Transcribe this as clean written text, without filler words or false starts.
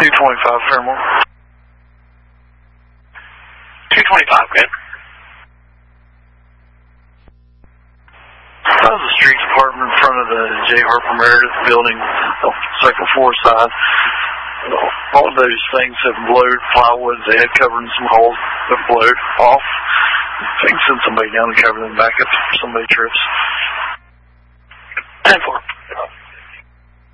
225 Fairmore. 225, good. That was the street department in front of the J. Harper Meredith building, the second floor side. All of those things have blowed plywood. They had covering some holes that blowed off. I think send somebody down and cover them back if somebody trips. 10-4.